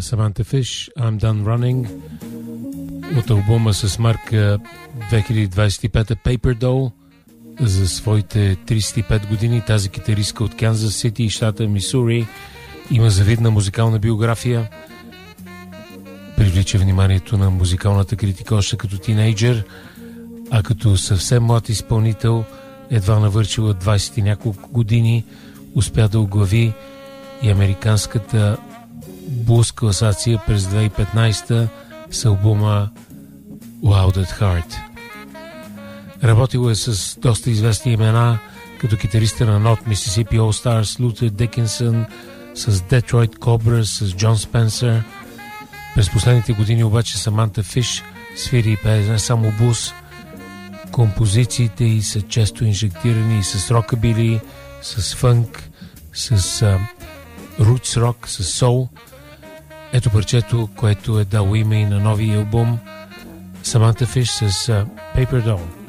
Samantha Fish, I'm Done Running, от албума с марка 2025 Paper Doll. За своите 35 години тази китаристка от Канзас Сити, щата Мисури, има завидна музикална биография. Привлича вниманието на музикалната критика още като тинейджър, а като съвсем млад изпълнител, едва навършила 20 и няколко години, успя да оглави и американската блуз класация през 2015 с албума Loud at Heart. Работила е с доста известни имена, като китариста на Not Mississippi All Stars, Luther Dickinson, с Detroit Cobras, с Джон Спенсър. През последните години обаче Саманта Фиш свири и пее не само блуз. Композициите й са често инжектирани и с рокабили, с фънк, с рутс рок, с соул. Ето парчето, което е дало име и на новия албум Саманта Фиш с Paper Doll.